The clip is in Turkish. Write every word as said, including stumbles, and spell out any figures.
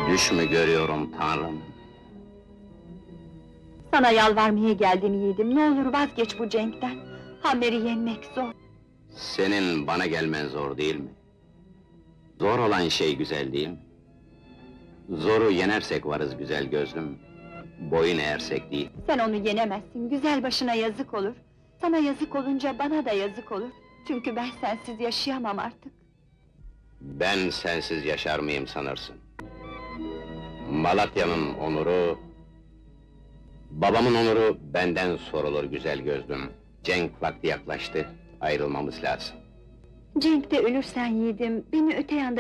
Düş mü görüyorum Tanrım? Sana yalvarmaya geldim yiğidim, ne olur vazgeç bu cenkten. Hamer'i yenmek zor. Senin bana gelmen zor değil mi? Zor olan şey güzel değil mi? Zoru yenersek varız güzel gözlüm, boyun eğersek değil. Sen onu yenemezsin, güzel başına yazık olur. Sana yazık olunca bana da yazık olur. Çünkü ben sensiz yaşayamam artık. Ben sensiz yaşar mıyım sanırsın? Malatya'nın onuru... Babamın onuru benden sorulur güzel gözlüm. Cenk vakti yaklaştı, ayrılmamız lazım. Cenk'te ölürsen yiğidim, beni öte yanda